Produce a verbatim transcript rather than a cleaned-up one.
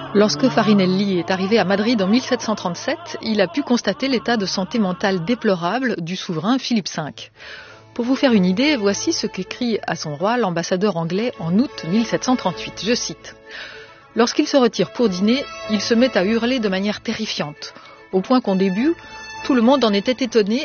Lorsque Farinelli est arrivé à Madrid en mille sept cent trente-sept, il a pu constater l'état de santé mentale déplorable du souverain Philippe cinq. Pour vous faire une idée, voici ce qu'écrit à son roi l'ambassadeur anglais en août mille sept cent trente-huit. Je cite : « Lorsqu'il se retire pour dîner, il se met à hurler de manière terrifiante, au point qu'au début, tout le monde en était étonné